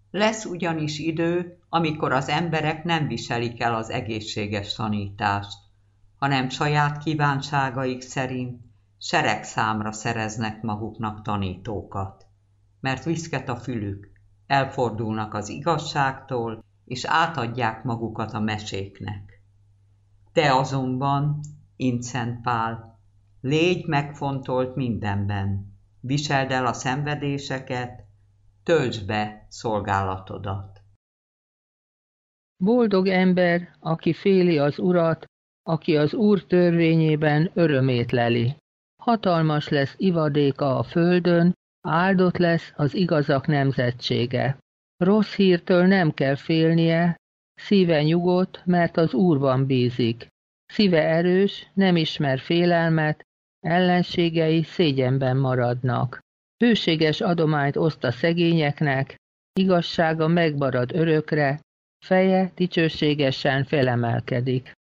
Lesz ugyanis idő, amikor az emberek nem viselik el az egészséges tanítást, hanem saját kívánságaik szerint seregszámra szereznek maguknak tanítókat, mert viszket a fülük, elfordulnak az igazságtól, és átadják magukat a meséknek. Te azonban, Int Szent Pál, légy megfontolt mindenben, viseld el a szenvedéseket, töltsd be szolgálatodat. Boldog ember, aki féli az Urat, aki az Úr törvényében örömét leli. Hatalmas lesz ivadéka a földön, áldott lesz az igazak nemzetsége. Rossz hírtől nem kell félnie, szíve nyugodt, mert az Úrban bízik. Szíve erős, nem ismer félelmet, ellenségei szégyenben maradnak. Bőséges adományt oszt a szegényeknek, igazsága megmarad örökre, feje dicsőségesen felemelkedik.